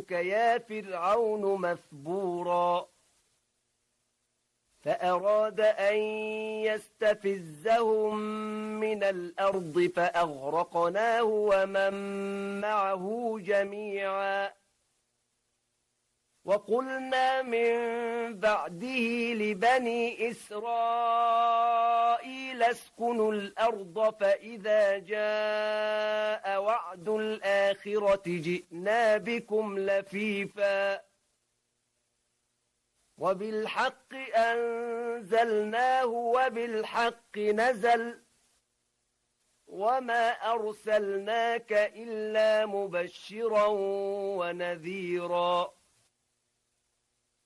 قومك يا فرعون مثبورا فأراد أن يستفزهم من الأرض فأغرقناه ومن معه جميعا وقلنا من بعده لبني إسرائيل اسكنوا الأرض فإذا جاء وعد الآخرة جئنا بكم لفيفا وبالحق أنزلناه وبالحق نزل وما أرسلناك إلا مبشرا ونذيرا